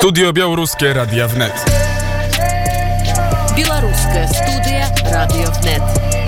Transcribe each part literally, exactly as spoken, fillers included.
Studio Białoruskie Radia Wnet. Białoruskie Studio Radio Wnet.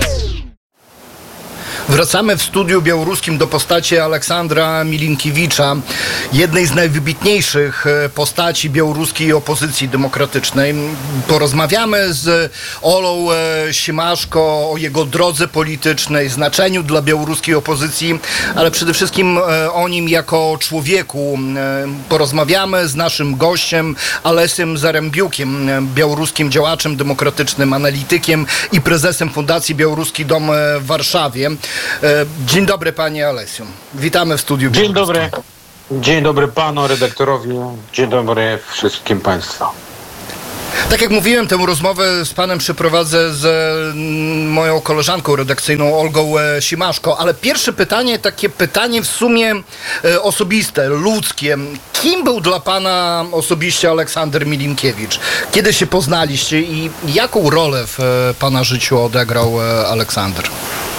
Wracamy w studiu białoruskim do postaci Aleksandra Milinkiewicza, jednej z najwybitniejszych postaci białoruskiej opozycji demokratycznej. Porozmawiamy z Olą Simaszko o jego drodze politycznej, znaczeniu dla białoruskiej opozycji, ale przede wszystkim o nim jako człowieku. Porozmawiamy z naszym gościem Alesiem Zarembiukiem, białoruskim działaczem demokratycznym, analitykiem i prezesem Fundacji Białoruski Dom w Warszawie. Dzień dobry, panie Alesiu. Witamy w studiu. Dzień dobry. Dzień dobry panu redaktorowi. Dzień dobry wszystkim państwu. Tak jak mówiłem, tę rozmowę z panem przeprowadzę z moją koleżanką redakcyjną Olgą Simaszko, ale pierwsze pytanie, takie pytanie w sumie osobiste, ludzkie. Kim był dla pana osobiście Aleksander Milinkiewicz? Kiedy się poznaliście i jaką rolę w pana życiu odegrał Aleksander?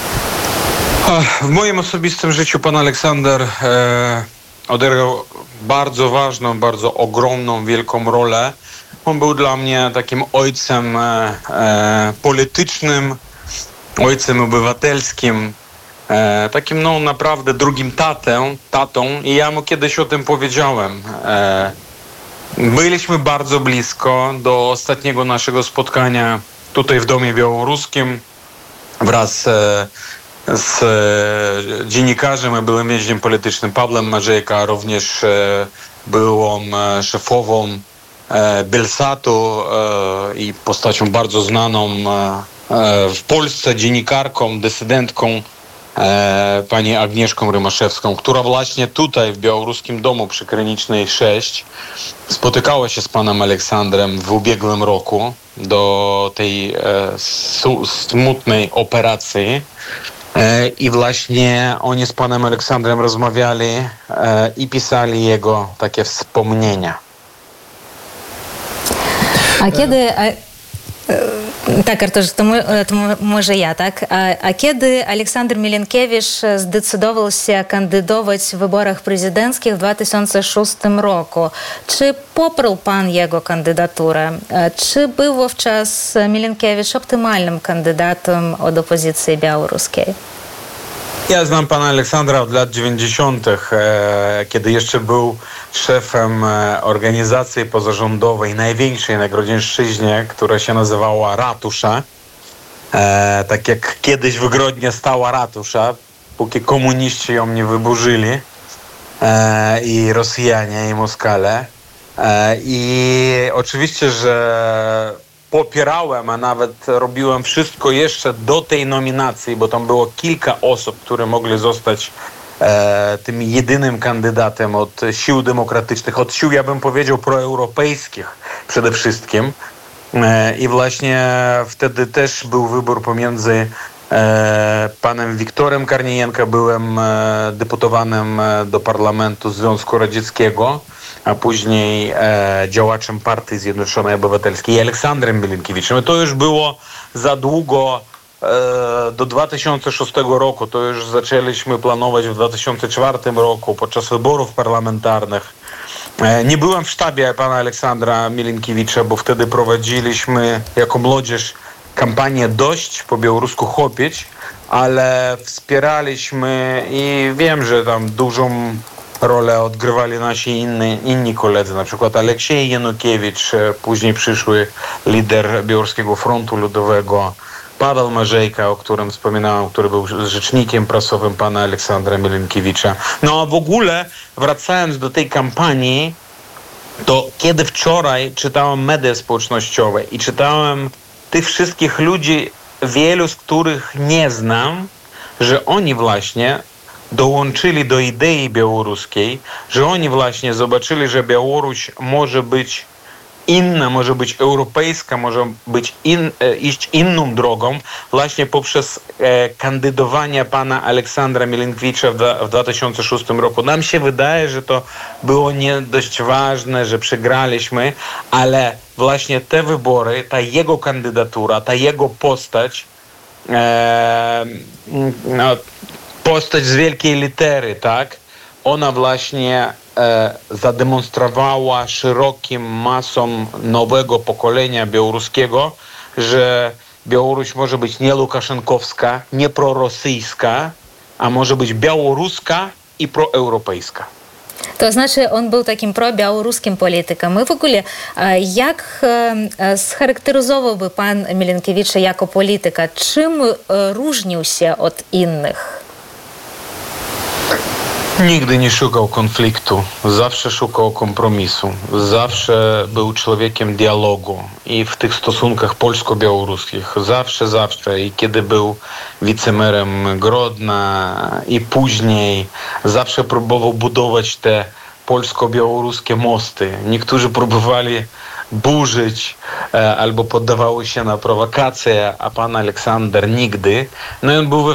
W moim osobistym życiu pan Aleksander e, odegrał bardzo ważną, bardzo ogromną, wielką rolę. On był dla mnie takim ojcem e, e, politycznym, ojcem obywatelskim, e, takim no naprawdę drugim tatę, tatą i ja mu kiedyś o tym powiedziałem. E, byliśmy bardzo blisko do ostatniego naszego spotkania tutaj w Domie Białoruskim wraz e, z e, dziennikarzem i byłym więźniem politycznym Pawłem Mażejka, również e, byłą e, szefową e, Belsatu e, i postacią bardzo znaną e, w Polsce, dziennikarką, dysydentką e, pani Agnieszką Rymaszewską, która właśnie tutaj w Białoruskim Domu przy Krynicznej sześć spotykała się z panem Aleksandrem w ubiegłym roku do tej e, su, smutnej operacji. I właśnie oni z panem Aleksandrem rozmawiali e, i pisali jego takie wspomnienia. A kiedy... A, tak, Arturze, to, to może ja, tak? A, a kiedy Aleksander Milinkiewicz zdecydował się kandydować w wyborach prezydenckich w dwa tysiące szóstym roku, czy poparł pan jego kandydaturę? Czy był wówczas Milinkiewicz optymalnym kandydatem od opozycji białoruskiej? Ja znam pana Aleksandra od lat dziewięćdziesiątych, e, kiedy jeszcze był szefem e, organizacji pozarządowej, największej na Grodzieńszczyźnie, która się nazywała Ratusza. E, tak jak kiedyś w Grodnie stała ratusza, póki komuniści ją nie wyburzyli, e, i Rosjanie, i Moskale. E, I oczywiście, że popierałem, a nawet robiłem wszystko jeszcze do tej nominacji, bo tam było kilka osób, które mogli zostać e, tym jedynym kandydatem od sił demokratycznych, od sił, ja bym powiedział, proeuropejskich przede wszystkim. E, I właśnie wtedy też był wybór pomiędzy e, panem Wiktorem Karnienko, byłem e, deputowanym do Parlamentu Związku Radzieckiego, a później e, działaczem Partii Zjednoczonej Obywatelskiej i Aleksandrem Milinkiewiczem. I to już było za długo e, do dwa tysiące szóstego roku. To już zaczęliśmy planować w dwa tysiące czwartym roku podczas wyborów parlamentarnych. E, nie byłem w sztabie pana Aleksandra Milinkiewicza, bo wtedy prowadziliśmy jako młodzież kampanię Dość, po białorusku Chopić, ale wspieraliśmy i wiem, że tam dużą rolę odgrywali nasi inni, inni koledzy, na przykład Aleksiej Janukiewicz, później przyszły lider Białoruskiego Frontu Ludowego, Paweł Mażejka, o którym wspominałem, który był rzecznikiem prasowym pana Aleksandra Milinkiewicza. No a w ogóle, wracając do tej kampanii, to kiedy wczoraj czytałem media społecznościowe i czytałem tych wszystkich ludzi, wielu z których nie znam, że oni właśnie dołączyli do idei białoruskiej, że oni właśnie zobaczyli, że Białoruś może być inna, może być europejska, może być in, e, iść inną drogą właśnie poprzez e, kandydowanie pana Aleksandra Milinkiewicza w, w dwa tysiące szóstym roku. Nam się wydaje, że to było nie dość ważne, że przegraliśmy, ale właśnie te wybory, ta jego kandydatura, ta jego postać, e, no, postać z wielkiej litery, tak? Ona właśnie e, zademonstrowała szerokim masom nowego pokolenia białoruskiego, że Białoruś może być nie łukaszenkowska, nie prorosyjska, a może być białoruska i proeuropejska. To znaczy, on był takim pro-białoruskim politykiem. I w ogóle, jak scharakteryzowałby pan Milinkiewicza jako polityka? Czym różnił się od innych? Nigdy nie szukał konfliktu, zawsze szukał kompromisu, zawsze był człowiekiem dialogu i w tych stosunkach polsko-białoruskich, zawsze, zawsze i kiedy był wicemerem Grodna i później zawsze próbował budować te polsko-białoruskie mosty. Niektórzy próbowali burzyć e, albo poddawały się na prowokacje, a pan Aleksander nigdy. No i on był we